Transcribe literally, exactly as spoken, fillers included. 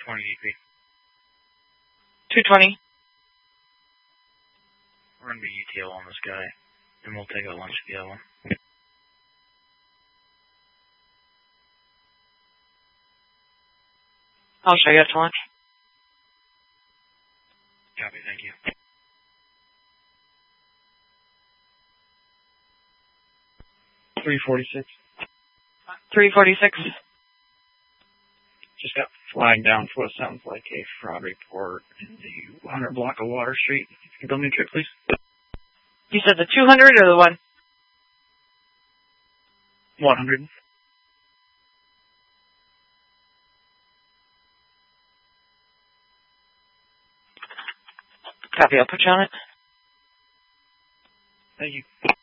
twenty E P. two twenty. We're going to be E T L on this guy, and we'll take out lunch at the other one. I'll show you at lunch. Copy, thank you. three forty-six. three forty-six. Just got flagged down for what sounds like a fraud report in the one hundred block of Water Street. Can you build me a trip, please? You said the two hundred or the one? one hundred. Copy, I'll put you on it. Thank you.